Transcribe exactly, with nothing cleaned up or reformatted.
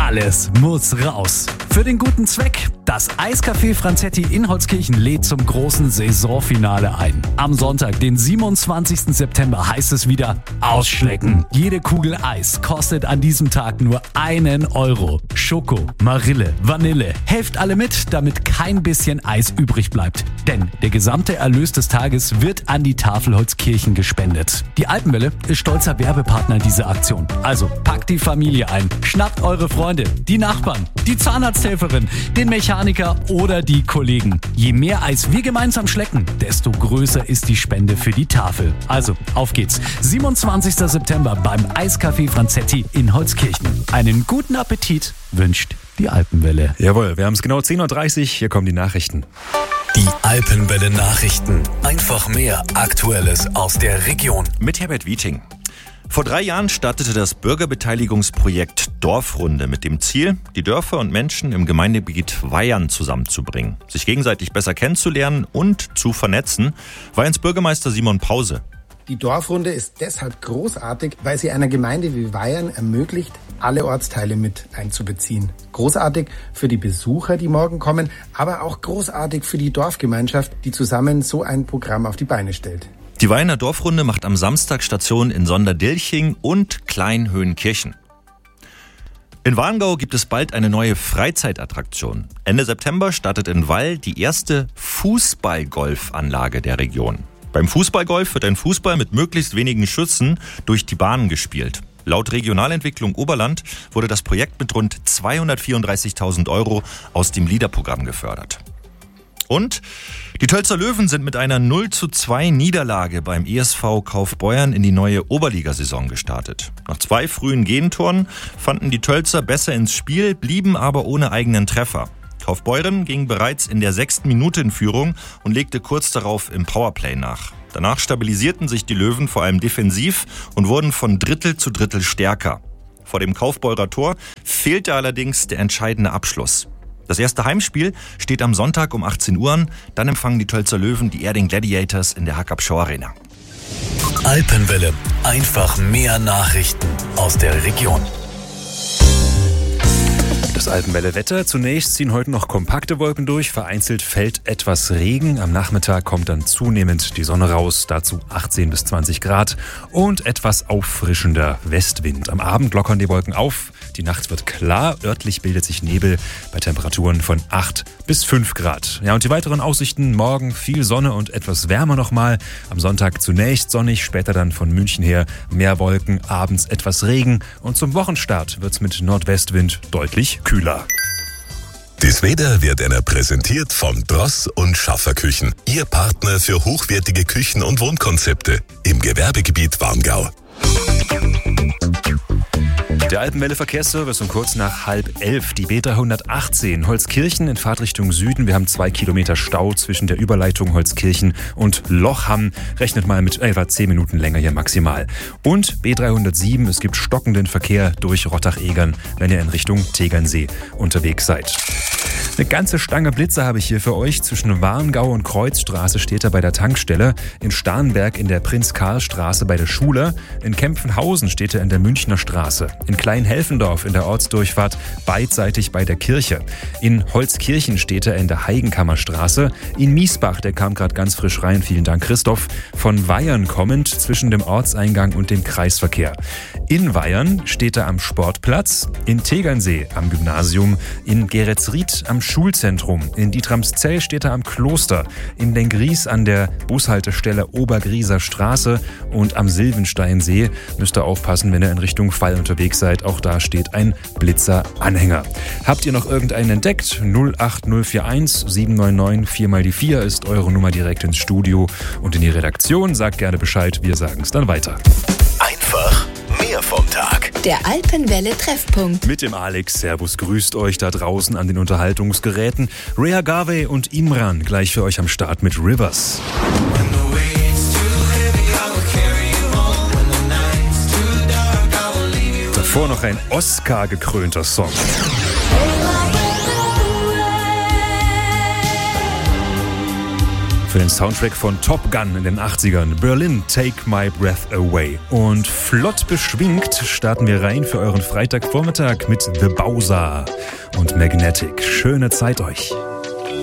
Alles muss raus. Für den guten Zweck. Das Eiscafé Franzetti in Holzkirchen lädt zum großen Saisonfinale ein. Am Sonntag, den siebenundzwanzigsten September, heißt es wieder ausschlecken. Jede Kugel Eis kostet an diesem Tag nur einen Euro. Schoko, Marille, Vanille. Helft alle mit, damit kein bisschen Eis übrig bleibt. Denn der gesamte Erlös des Tages wird an die Tafel Holzkirchen gespendet. Die Alpenwelle ist stolzer Werbepartner dieser Aktion. Also packt die Familie ein, schnappt eure Freunde, die Nachbarn, die Zahnarzthelferin, den Mechaniker oder die Kollegen. Je mehr Eis wir gemeinsam schlecken, desto größer ist die Spende für die Tafel. Also, auf geht's. siebenundzwanzigsten September beim Eiscafé Franzetti in Holzkirchen. Einen guten Appetit wünscht die Alpenwelle. Jawohl, wir haben es genau zehn Uhr dreißig. Hier kommen die Nachrichten. Die Alpenwelle Nachrichten. Einfach mehr Aktuelles aus der Region. Mit Herbert Wieting. Vor drei Jahren startete das Bürgerbeteiligungsprojekt Dorfrunde mit dem Ziel, die Dörfer und Menschen im Gemeindegebiet Weyern zusammenzubringen, sich gegenseitig besser kennenzulernen und zu vernetzen. Weyerns Bürgermeister Simon Pause. Die Dorfrunde ist deshalb großartig, weil sie einer Gemeinde wie Weyern ermöglicht, alle Ortsteile mit einzubeziehen. Großartig für die Besucher, die morgen kommen, aber auch großartig für die Dorfgemeinschaft, die zusammen so ein Programm auf die Beine stellt. Die Weyerner Dorfrunde macht am Samstag Station in Sonderdilching und Kleinhöhenkirchen. In Warngau gibt es bald eine neue Freizeitattraktion. Ende September startet in Wall die erste Fußballgolfanlage der Region. Beim Fußballgolf wird ein Fußball mit möglichst wenigen Schüssen durch die Bahnen gespielt. Laut Regionalentwicklung Oberland wurde das Projekt mit rund zweihundertvierunddreißigtausend Euro aus dem LEADER-Programm gefördert. Und die Tölzer Löwen sind mit einer null zu zwei Niederlage beim E S V Kaufbeuren in die neue Oberligasaison gestartet. Nach zwei frühen Gegentoren fanden die Tölzer besser ins Spiel, blieben aber ohne eigenen Treffer. Kaufbeuren ging bereits in der sechsten Minute in Führung und legte kurz darauf im Powerplay nach. Danach stabilisierten sich die Löwen vor allem defensiv und wurden von Drittel zu Drittel stärker. Vor dem Kaufbeurer Tor fehlte allerdings der entscheidende Abschluss. Das erste Heimspiel steht am Sonntag um achtzehn Uhr an. Dann empfangen die Tölzer Löwen die Erding Gladiators in der Hackabschau Arena. Alpenwelle. Einfach mehr Nachrichten aus der Region. Das Alpenwelle-Wetter. Zunächst ziehen heute noch kompakte Wolken durch. Vereinzelt fällt etwas Regen. Am Nachmittag kommt dann zunehmend die Sonne raus. Dazu achtzehn bis zwanzig Grad und etwas auffrischender Westwind. Am Abend lockern die Wolken auf. Die Nacht wird klar. Örtlich bildet sich Nebel bei Temperaturen von acht bis fünf Grad. Ja, und die weiteren Aussichten: morgen viel Sonne und etwas wärmer nochmal. Am Sonntag zunächst sonnig, später dann von München her mehr Wolken, abends etwas Regen. Und zum Wochenstart wird's mit Nordwestwind deutlich kühler. Das Wetter wird Ihnen präsentiert von Dross und Schaffer Küchen. Ihr Partner für hochwertige Küchen- und Wohnkonzepte im Gewerbegebiet Warngau. Der Alpenwelle-Verkehrsservice um kurz nach halb elf. Die B dreihundertachtzehn Holzkirchen in Fahrtrichtung Süden. Wir haben zwei Kilometer Stau zwischen der Überleitung Holzkirchen und Lochham. Rechnet mal mit etwa zehn Minuten länger hier maximal. Und B dreihundertsieben, es gibt stockenden Verkehr durch Rottach-Egern, wenn ihr in Richtung Tegernsee unterwegs seid. Eine ganze Stange Blitzer habe ich hier für euch. Zwischen Warngau und Kreuzstraße steht er bei der Tankstelle. In Starnberg in der Prinz-Karl-Straße bei der Schule. In Kempfenhausen steht er in der Münchner Straße. In Kleinhelfendorf in der Ortsdurchfahrt beidseitig bei der Kirche. In Holzkirchen steht er in der Heigenkammerstraße. In Miesbach, der kam gerade ganz frisch rein, vielen Dank Christoph. Von Weyern kommend zwischen dem Ortseingang und dem Kreisverkehr. In Weyern steht er am Sportplatz. In Tegernsee am Gymnasium. In Geretsried am Schulzentrum. In Dietramszell steht er am Kloster. In Lengries an der Bushaltestelle Obergrieser Straße. Und am Silvensteinsee müsst ihr aufpassen, wenn ihr in Richtung Fall unterwegs seid. Auch da steht ein Blitzer-Anhänger. Habt ihr noch irgendeinen entdeckt? null acht null vier eins sieben neun neun vier mal die vier ist eure Nummer direkt ins Studio und in die Redaktion. Sagt gerne Bescheid, wir sagen es dann weiter. Einfach mehr vom Tag. Der Alpenwelle-Treffpunkt. Mit dem Alex. Servus, grüßt euch da draußen an den Unterhaltungsgeräten. Rhea Garvey und Imran gleich für euch am Start mit Rivers. Davor noch ein Oscar-gekrönter Song. Für den Soundtrack von Top Gun in den achtzigern. Berlin, Take My Breath Away. Und flott beschwingt starten wir rein für euren Freitagvormittag mit The Bowser und Magnetic. Schöne Zeit euch.